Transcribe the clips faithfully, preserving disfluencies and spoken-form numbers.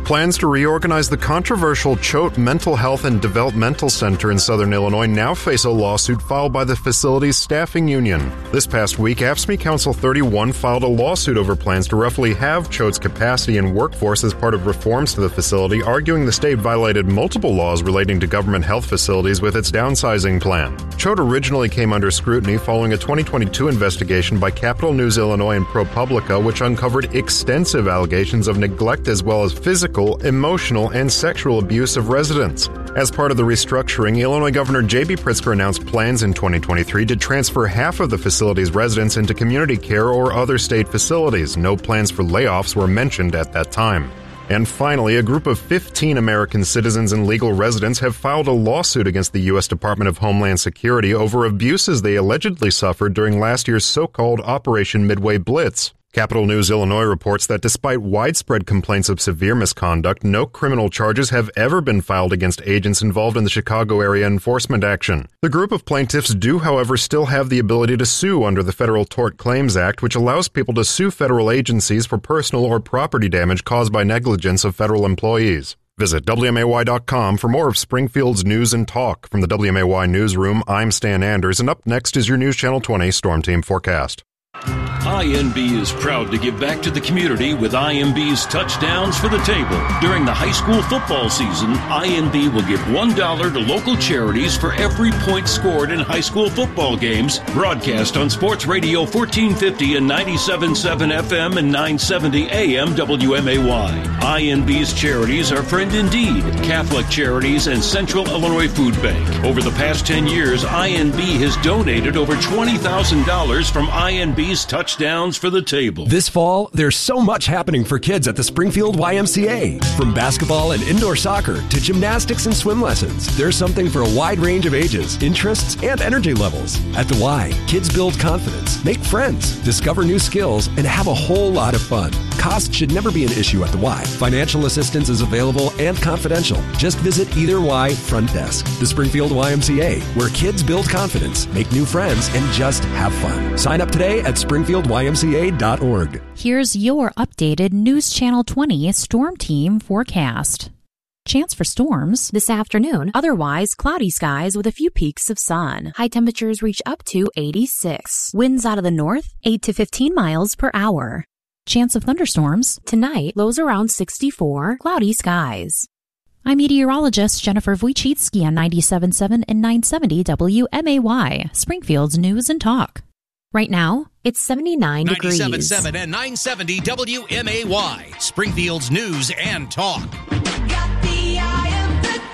Plans to reorganize the controversial Choate Mental Health and Developmental Center in Southern Illinois now face a lawsuit filed by the facility's staffing union. This past week, A F S C M E Council thirty-one filed a lawsuit over plans to roughly halve Choate's capacity and workforce as part of reforms to the facility, arguing the state violated multiple laws relating to government health facilities with its downsizing plan. Choate originally came under scrutiny following a twenty twenty-two investigation by Capital News Illinois and ProPublica, which uncovered extensive allegations of neglect as well as physical, emotional, and sexual abuse of residents. As part of the restructuring, Illinois Governor J B Pritzker announced plans in twenty twenty-three to transfer half of the facility's residents into community care or other state facilities. No plans for layoffs were mentioned at that time. And finally, a group of fifteen American citizens and legal residents have filed a lawsuit against the U S Department of Homeland Security over abuses they allegedly suffered during last year's so-called Operation Midway Blitz. Capital News Illinois reports that despite widespread complaints of severe misconduct, no criminal charges have ever been filed against agents involved in the Chicago area enforcement action. The group of plaintiffs do, however, still have the ability to sue under the Federal Tort Claims Act, which allows people to sue federal agencies for personal or property damage caused by negligence of federal employees. Visit W M A Y dot com for more of Springfield's news and talk. From the W M A Y newsroom, I'm Stan Anders, and up next is your News Channel twenty Storm Team forecast. I N B is proud to give back to the community with I N B's Touchdowns for the Table. During the high school football season, I N B will give one dollar to local charities for every point scored in high school football games. Broadcast on Sports Radio fourteen fifty and ninety-seven point seven F M and nine seventy A M W M A Y. I N B's charities are Friend Indeed, Catholic Charities, and Central Illinois Food Bank. Over the past ten years, I N B has donated over twenty thousand dollars from I N B's Touchdowns for the Table. This fall, there's so much happening for kids at the Springfield Y M C A. From basketball and indoor soccer to gymnastics and swim lessons, there's something for a wide range of ages, interests, and energy levels. At the Y, kids build confidence, make friends, discover new skills, and have a whole lot of fun. Cost should never be an issue at the Y. Financial assistance is available and confidential. Just visit either Y front desk. The Springfield Y M C A, where kids build confidence, make new friends, and just have fun. Sign up today at springfield y m c a dot org. Here's your updated News Channel twenty Storm Team forecast. Chance for storms this afternoon. Otherwise, cloudy skies with a few peaks of sun. High temperatures reach up to eighty-six. Winds out of the north, eight to fifteen miles per hour. Chance of thunderstorms tonight. Lows around sixty-four. Cloudy skies. I'm meteorologist Jennifer Wojcicki on ninety-seven point seven and nine seventy W M A Y, Springfield's News and Talk. Right now, it's seventy-nine degrees. ninety-seven point seven and nine seventy W M A Y, Springfield's News and Talk. Got the eye of the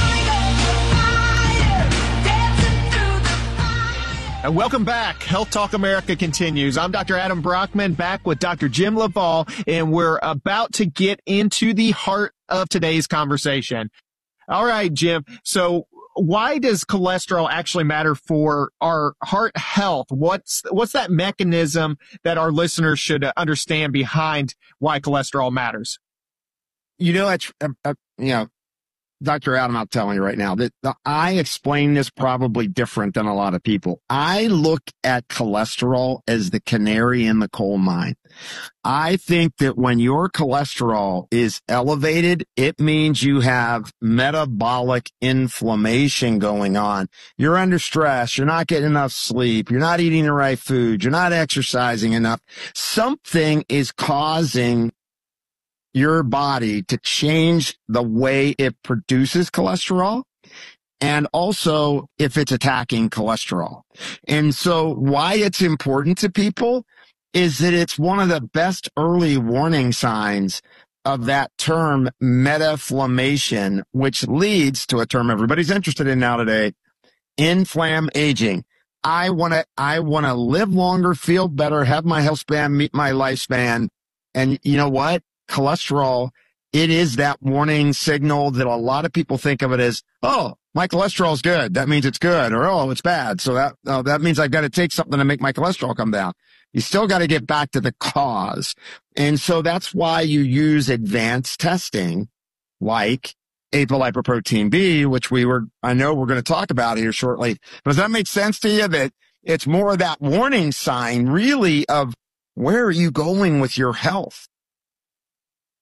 tiger, dancing through the fire. And welcome back. Health Talk America continues. I'm Doctor Adam Brockman, back with Doctor Jim Laval, and we're about to get into the heart of today's conversation. All right, Jim. So why does cholesterol actually matter for our heart health? What's what's that mechanism that our listeners should understand behind why cholesterol matters? You know, it's, uh, uh, you know, Doctor Adam, I'm telling you right now that the, I explain this probably different than a lot of people. I look at cholesterol as the canary in the coal mine. I think that when your cholesterol is elevated, it means you have metabolic inflammation going on. You're under stress. You're not getting enough sleep. You're not eating the right food. You're not exercising enough. Something is causing your body to change the way it produces cholesterol, and also if it's attacking cholesterol. And so why it's important to people is that it's one of the best early warning signs of that term metaflammation, which leads to a term everybody's interested in now today, inflam aging. I want to, I want to live longer, feel better, have my health span meet my lifespan. And you know what? Cholesterol, it is that warning signal that a lot of people think of it as, oh, my cholesterol is good. That means it's good. Or, oh, it's bad. So that, oh, that means I've got to take something to make my cholesterol come down. You still got to get back to the cause. And so that's why you use advanced testing like apolipoprotein B, which we were, I know we're going to talk about here shortly. Does that make sense to you that it's more of that warning sign really of where are you going with your health?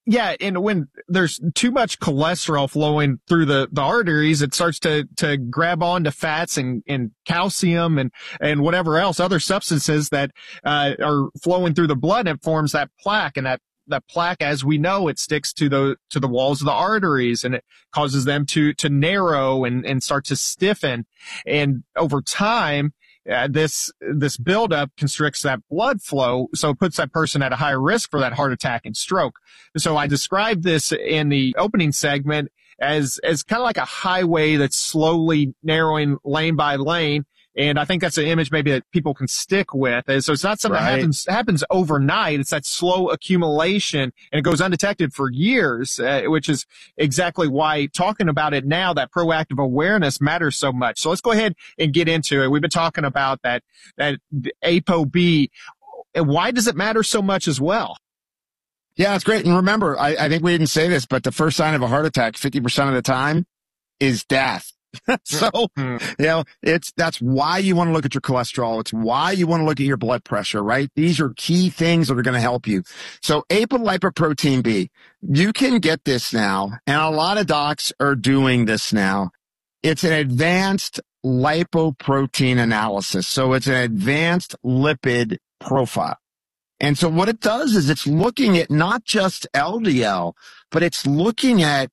Yeah, and when there's too much cholesterol flowing through the, the arteries, it starts to, to grab onto fats and, and calcium and, and whatever else, other substances that, uh, are flowing through the blood, and it forms that plaque. And that, that plaque, as we know, it sticks to the, to the walls of the arteries, and it causes them to, to narrow and, and start to stiffen. And over time, Uh, this, this buildup constricts that blood flow, so it puts that person at a higher risk for that heart attack and stroke. So I described this in the opening segment as, as kind of like a highway that's slowly narrowing lane by lane. And I think that's an image maybe that people can stick with. And so it's not something Right. that happens, happens overnight. It's that slow accumulation, and it goes undetected for years, uh, which is exactly why talking about it now, that proactive awareness matters so much. So let's go ahead and get into it. We've been talking about that, that ApoB. And why does it matter so much as well? Yeah, it's great. And remember, I, I think we didn't say this, but the first sign of a heart attack, fifty percent of the time, is death. So, you know, it's, that's why you want to look at your cholesterol. It's why you want to look at your blood pressure, right? These are key things that are going to help you. So apolipoprotein B, you can get this now, and a lot of docs are doing this now. It's an advanced lipoprotein analysis. So it's an advanced lipid profile. And so what it does is it's looking at not just L D L, but it's looking at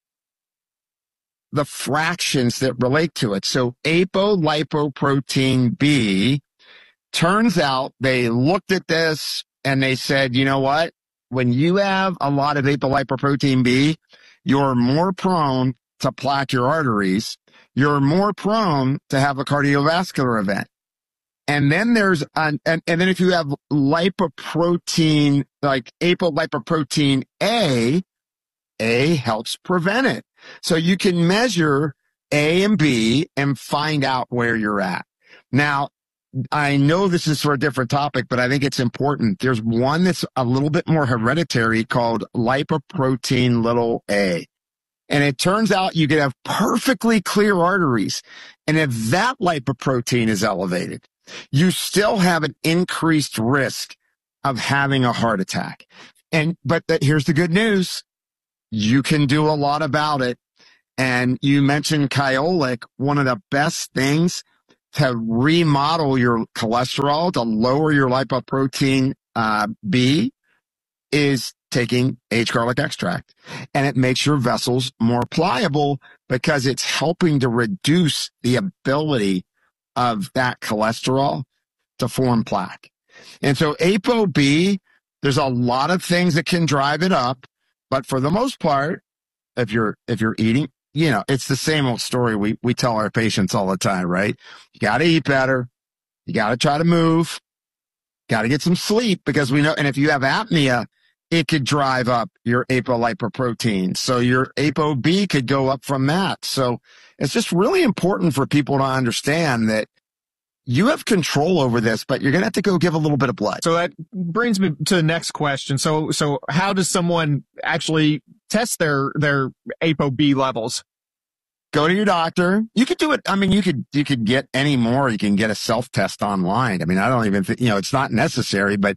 the fractions that relate to it. So apolipoprotein B, turns out they looked at this and they said, you know what? When you have a lot of apolipoprotein B, you're more prone to plaque your arteries. You're more prone to have a cardiovascular event. And then there's, an, and, and then if you have lipoprotein, like apolipoprotein A, A helps prevent it. So you can measure A and B and find out where you're at. Now, I know this is for a different topic, but I think it's important. There's one that's a little bit more hereditary called lipoprotein little a. And it turns out you can have perfectly clear arteries. And if that lipoprotein is elevated, you still have an increased risk of having a heart attack. And, but the, here's the good news. You can do a lot about it. And you mentioned Kyolic, one of the best things to remodel your cholesterol, to lower your lipoprotein uh, B, is taking H-garlic extract. And it makes your vessels more pliable because it's helping to reduce the ability of that cholesterol to form plaque. And so ApoB, there's a lot of things that can drive it up. But for the most part, if you're, if you're eating, you know, it's the same old story we, we tell our patients all the time, right? You got to eat better. You got to try to move. Got to get some sleep, because we know, and if you have apnea, it could drive up your apolipoprotein. So your ApoB could go up from that. So it's just really important for people to understand that you have control over this, but you're going to have to go give a little bit of blood. So that brings me to the next question. So, so how does someone actually test their, their ApoB levels? Go to your doctor. You could do it. I mean, you could, you could get any more. You can get a self-test online. I mean, I don't even think, you know, it's not necessary, but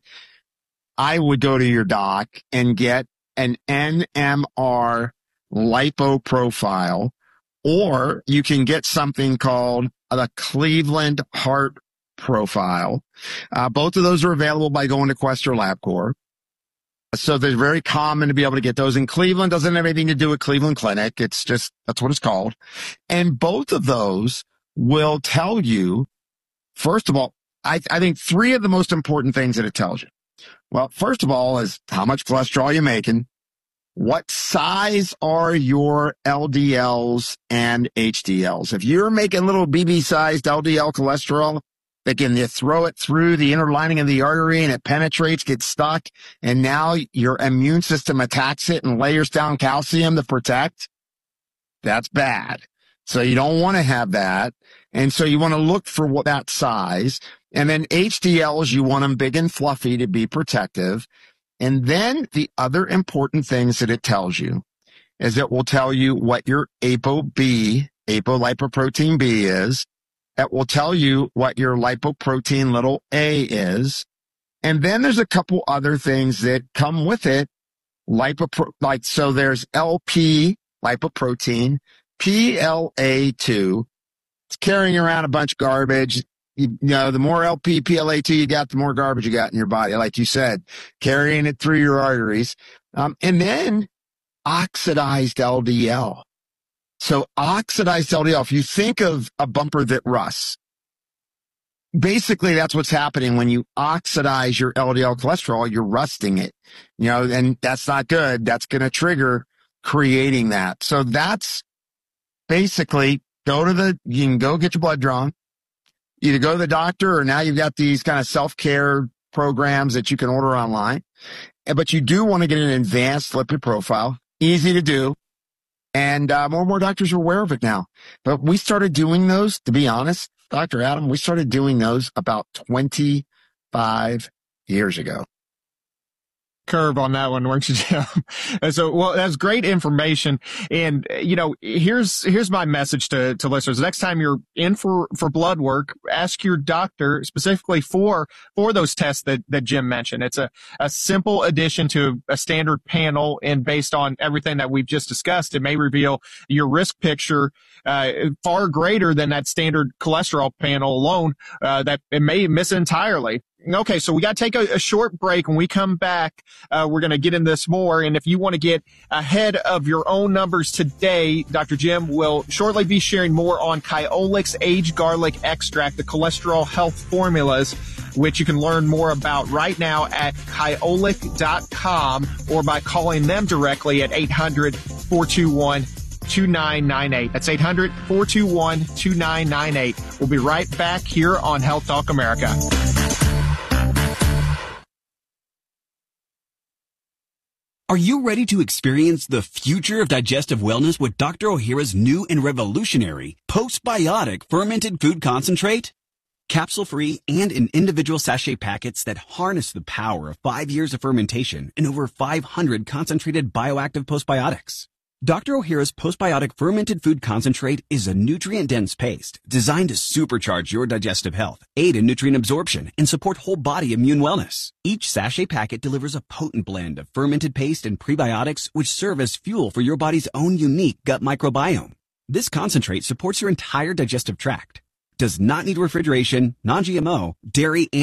I would go to your doc and get an N M R lipo profile, or you can get something called the Cleveland Heart Profile. Uh, both of those are available by going to Quest or LabCorp. So they're very common to be able to get those in Cleveland. Doesn't have anything to do with Cleveland Clinic. It's just, that's what it's called. And both of those will tell you, first of all, I, I think three of the most important things that it tells you. Well, first of all is how much cholesterol you're making. What size are your L D Ls and H D Ls? If you're making little B B-sized L D L cholesterol, they can you throw it through the inner lining of the artery and it penetrates, gets stuck, and now your immune system attacks it and layers down calcium to protect. That's bad. So you don't want to have that. And so you want to look for what that size. And then H D Ls, you want them big and fluffy to be protective. And then the other important things that it tells you is it will tell you what your ApoB, apolipoprotein B is. It will tell you what your lipoprotein little a is. And then there's a couple other things that come with it lipopro, like, so there's L P, lipoprotein, P L A two. It's carrying around a bunch of garbage. You, you know, the more L P, P L A two you got, the more garbage you got in your body. Like you said, carrying it through your arteries. Um, and then oxidized L D L. So oxidized L D L, if you think of a bumper that rusts, basically that's what's happening when you oxidize your L D L cholesterol, you're rusting it, you know, and that's not good. That's going to trigger creating that. So that's basically go to the, you can go get your blood drawn, either go to the doctor, or now you've got these kind of self-care programs that you can order online. But you do want to get an advanced lipid profile, easy to do. And uh, more and more doctors are aware of it now. But we started doing those, to be honest, Doctor Adam, we started doing those about twenty-five years ago. Curve on that one, weren't you, Jim? So, well, that's great information. And, you know, here's, here's my message to, to listeners. Next time you're in for, for blood work, ask your doctor specifically for, for those tests that, that Jim mentioned. It's a, a simple addition to a standard panel, and based on everything that we've just discussed, it may reveal your risk picture, uh, far greater than that standard cholesterol panel alone, uh, that it may miss entirely. Okay, so we got to take a, a short break. When we come back, uh, we're going to get into this more. And if you want to get ahead of your own numbers today, Doctor Jim will shortly be sharing more on Kyolix Aged Garlic Extract, the cholesterol health formulas, which you can learn more about right now at kyolic dot com or by calling them directly at eight hundred, four two one, two nine nine eight. That's eight hundred, four two one, two nine nine eight. We'll be right back here on Health Talk America. Are you ready to experience the future of digestive wellness with Doctor Ohhira's new and revolutionary postbiotic fermented food concentrate? Capsule-free and in individual sachet packets that harness the power of five years of fermentation and over five hundred concentrated bioactive postbiotics. Doctor Ohhira's postbiotic fermented food concentrate is a nutrient-dense paste designed to supercharge your digestive health, aid in nutrient absorption, and support whole body immune wellness. Each sachet packet delivers a potent blend of fermented paste and prebiotics which serve as fuel for your body's own unique gut microbiome. This concentrate supports your entire digestive tract, does not need refrigeration, non-G M O, dairy, and